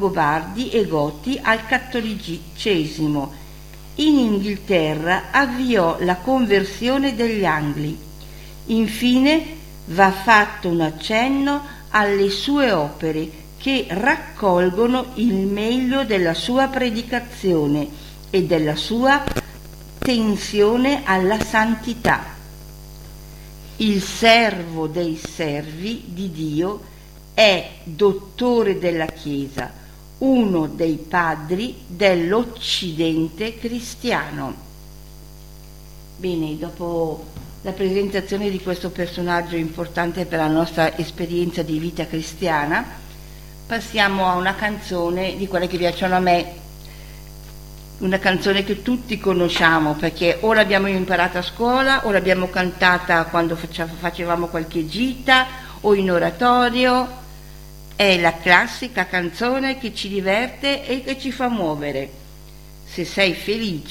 Longobardi e Goti al cattolicesimo. In Inghilterra avviò la conversione degli Angli. Infine va fatto un accenno alle sue opere che raccolgono il meglio della sua predicazione e della sua tensione alla santità. Il servo dei servi di Dio è dottore della Chiesa, uno dei padri dell'Occidente cristiano. Bene, dopo la presentazione di questo personaggio importante per la nostra esperienza di vita cristiana, passiamo a una canzone di quelle che piacciono a me, una canzone che tutti conosciamo perché o l'abbiamo imparata a scuola o l'abbiamo cantata quando facevamo qualche gita o in oratorio. È la classica canzone che ci diverte e che ci fa muovere. Se sei felice